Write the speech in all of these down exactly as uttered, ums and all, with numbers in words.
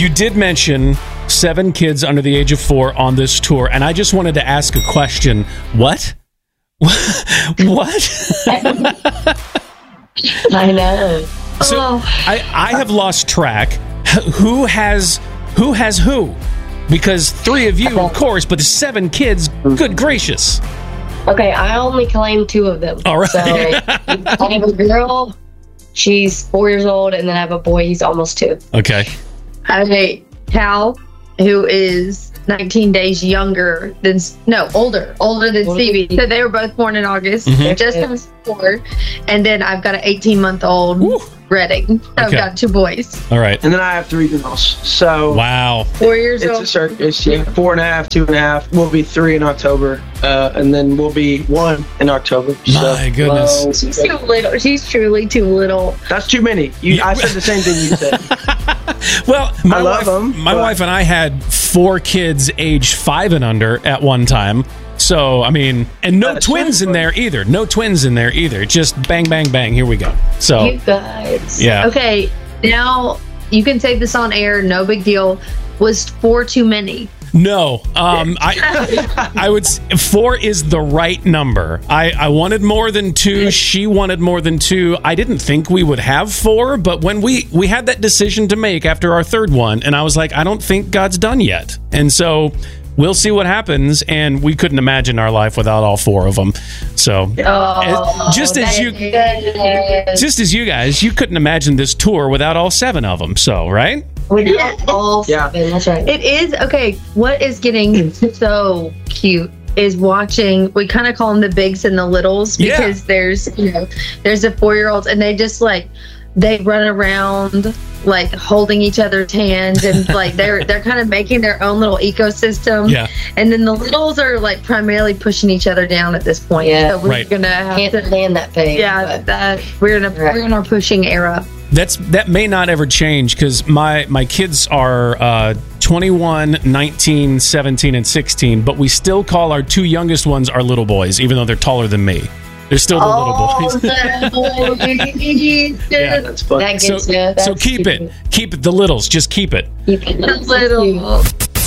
You did mention seven kids under the age of four on this tour, and I just wanted to ask a question. What? What? I know. So oh. I, I have lost track. Who has who has who? Because three of you, of course, but the seven kids, good gracious. Okay, I only claim two of them. All right. So I have a girl, she's four years old, and then I have a boy, he's almost two. Okay. I have a Cal, who is nineteen days younger than, no, older, older than Older Stevie. than So they were both born in August. Mhm. Just turned four. And then I've got an eighteen-month-old Woo. Redding. So I've Okay. got two boys. All right. And then I have three girls. So Wow. Four years it's old. a circus. Yeah, four and a half, two and a half. We'll be three in October, uh, and then we'll be one in October. My So goodness. Whoa. She's too little. She's truly too little. that's too many. You, I said the same thing you said. Well, my I love wife, them, my but- wife and I had four kids aged five and under at one time. So, I mean, and no That's twins right. in there either. No twins in there either. Just bang, bang, bang. Here we go. So, You guys. yeah. Okay, now you can say this on air. No big deal. Was four too many? No, um, I, I would. s- Four is the right number. I, I wanted more than two. She wanted more than two. I didn't think we would have four, but when we we had that decision to make after our third one, and I was like, I don't think God's done yet, and so we'll see what happens. And we couldn't imagine our life without all four of them. So, Oh, just as you, Goodness. just as you guys, you couldn't imagine this tour without all seven of them. So, right? We got all Yeah. seven. That's right. It is okay. What is getting so cute is watching. We kind of call them the bigs and the littles Yeah. because there's you know there's a four year olds and they just like they run around like holding each other's hands and like they're they're kind of making their own little ecosystem. Yeah. And then the littles are like primarily pushing each other down at this point. Yeah. So we're Right. gonna have Can't to. stand that phase. Yeah, but- that we're in a Right. we're in our pushing era. That's that may not ever change because my my kids are uh, twenty-one, nineteen, seventeen, and sixteen, but we still call our two youngest ones our little boys, even though they're taller than me. They're still the Oh, little boys. yeah. That's fun. That So, gets you. That's so keep cute. it, keep it the littles. Just keep it. Keep it. The little.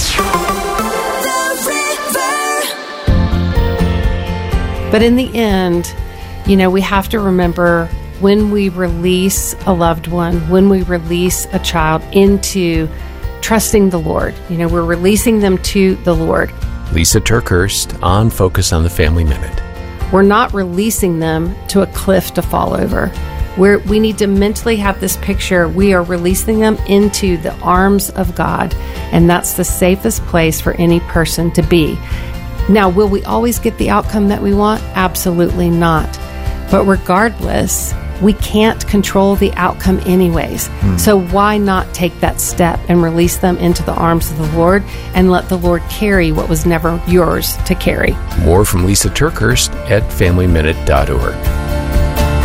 But in the end, you know, we have to remember when we release a loved one, when we release a child into trusting the Lord, you know, we're releasing them to the Lord. Lisa Turkhurst on Focus on the Family Minute. We're not releasing them to a cliff to fall over. We're, we need to mentally have this picture. We are releasing them into the arms of God, and that's the safest place for any person to be. Now, will we always get the outcome that we want? Absolutely not. But regardless, we can't control the outcome anyways. Mm. So why not take that step and release them into the arms of the Lord and let the Lord carry what was never yours to carry? More from Lisa Turkhurst at family minute dot org.